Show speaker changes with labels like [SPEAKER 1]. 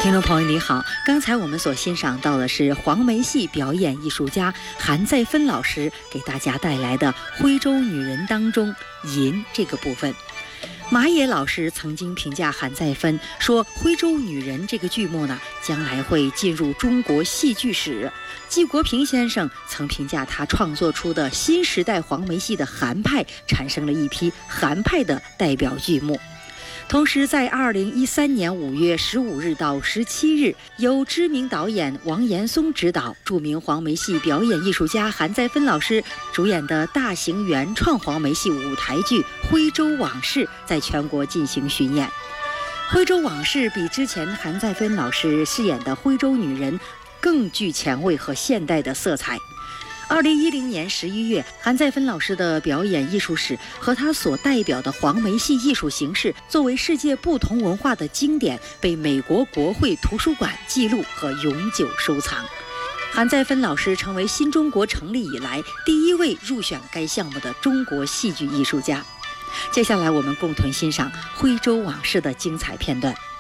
[SPEAKER 1] 听众朋友你好，刚才我们所欣赏到的是黄梅戏表演艺术家韩再芬老师给大家带来的《徽州女人》当中吟这个部分。马野老师曾经评价韩再芬说，《徽州女人》这个剧目呢，将来会进入中国戏剧史。季国平先生曾评价他创作出的新时代黄梅戏的韩派，产生了一批韩派的代表剧目。同时在2013年5月15日到17日，由知名导演王岩松执导，著名黄梅戏表演艺术家韩再芬老师主演的大型原创黄梅戏舞台剧《徽州往事》在全国进行巡演。《徽州往事》比之前韩再芬老师饰演的《徽州女人》更具前卫和现代的色彩。2010年11月，韩再芬老师的表演艺术史和他所代表的黄梅戏艺术形式，作为世界不同文化的经典，被美国国会图书馆记录和永久收藏。韩再芬老师成为新中国成立以来第一位入选该项目的中国戏剧艺术家。接下来我们共同欣赏《徽州往事》的精彩片段。